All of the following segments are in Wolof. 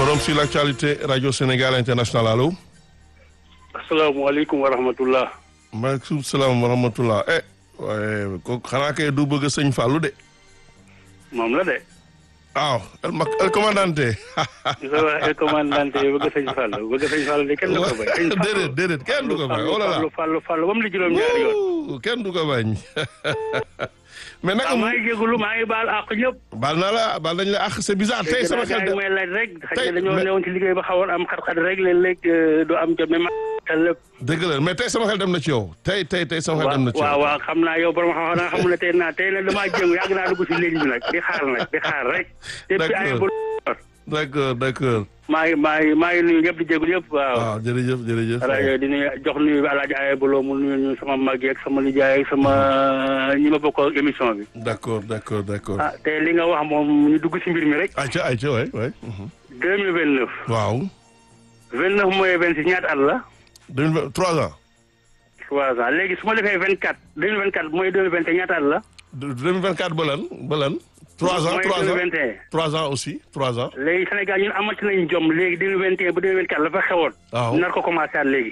Forum sur l'actualité Radio Sénégal International allo. asalaamaaleykum wa rahmatullah. maaleykum salaam wa rahmatullah. waaye kooku xanaa kay du bëgg sëñ Fallou de. moom la de. waaw el commandante. di ko wax el commandante bëgg sëñ Fallou de kenn du ko bañ. déedéet kenn du ko bañ. oh là là Fallou ba mu li juróom-ñaari yoon. kenn du ko bañ. mais naka maa ngi jégalu maa ngi baal àq ñëpp. baal nañ la àq c'est bizarre tey sama xel de. may laaj rek xëy na dañoo newoon ci liggéey ba xawoon am xat-xat rek léeg-léeg doo am jot mais ma xel lépp. dëgg la mais tey sama xel dem na ci yow tey sama xel dem na ci yow. waaw xam naa yow borom xam naa xamul ne tey nag damaa jéem yàgg naa dugg si ligne bi nag di xaar rek. d'accord. maa ngi nuyu ñëpp di jégalu ñëpp waaw. waaw jërëjëf. rajo di nuyu jox nuyu bi Alaaji Aye Bolo mu nuyu ñu sama mag yeeg sama nijaay ak sama ñi ma bokk émission bi. d'accord. ah te li nga wax moom ñu dugg si mbir mi rek. ayca waay. 2029. waaw. 29 mooy 26 ñaata at la. 3 ans. 3 ans léegi su ma defee 24 2024 mooy 2021 ñaata at la. 2024 ba lan. 3 ans mooy 2021. 3 ans aussi 3 ans. léegi Sénégal ñun amati nañ jom léegi 2021 ba 2024 la fa xewoon. waaw nar ko commencé at léegi.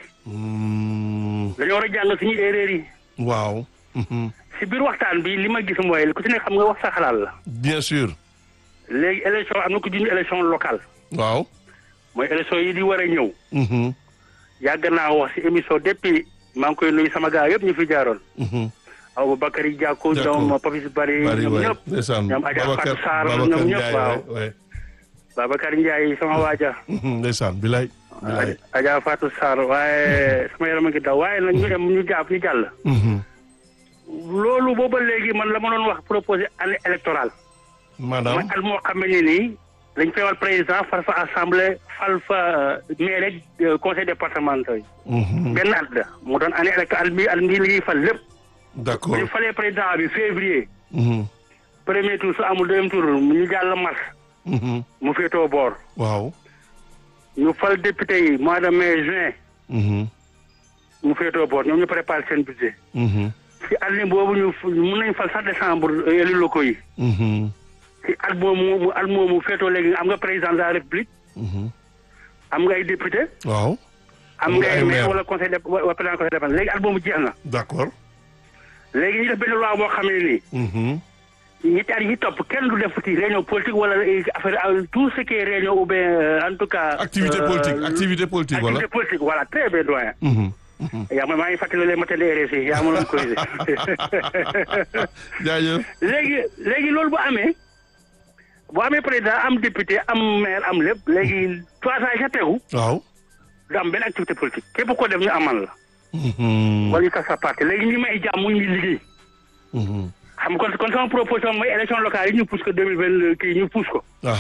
dañoo war a jàng suñu erreur yi. waaw. si biir waxtaan bi li ma gis mooy ku ci nekk xam nga wax sa xalaat la. bien sûr. léegi élection am na ko junj élection locale. waaw. mooy élection yi di war a ñëw. yàgg naa wax si émission depuis maa ngi koy nuyu sama gars yëpp ñu fi jaaroon. aw Bakary Diakou ñoom Papis Bari ñoom ñëpp. ñoom Adja Fatou Sarr ñoom ñëpp waaw. Babacar Ndiaye sama waaja. ndeysaan bilay. Adja Fatou Sarr waaye sama yaram a ngi daw waaye nag ñu jàll. loolu booba léegi man la ma doon wax proposé année électorale. maanaam mooy at moo xam ne nii dañ fay wal président fal fa assemblée fal fa maire rek conseil départemental yi. benn at la mu doon année électorale at mi li ñuy fal lépp. d'accord bu ñu falee président bi février. premier tour su amul deuxième tour ñu jàll mars. mu féetoo boor. waaw. ñu fal député yi mois de mai juin. mu féetoo boor ñoom ñu préparé seen budget. ci at boobu mun nañ fal sax décembre élus locaux yi. ci at moomu féetoo léegi am nga président de la république. am nga ay député. waaw. am nga ay maire wala conseil wala président conseil départemental léegi at moomu jeex na. d'accord. léegi ñu def benn loi boo xam ne nii. ñetti at yi topp kenn du def ci réunion politique wala affaire tout ce qui est réunion ou bien en tout cas. activité politique voilà. activité politique voilà très bien doyen. yaa ma maa ngi fàttali les matins de RSI yaa ma doon corrigé. jaajëf. léegi loolu bu amee président am député am maire am lépp léegi 3 ans yi sa tegu. waaw. du am benn activité politique képp ko def ñu amal la. wala ñu tas sa parti léegi ñi may jàmm ñu liggéey. xam nga kon sama proposition mooy élection locale yi ñu pousse ko 2020 kii ñu pousse ko.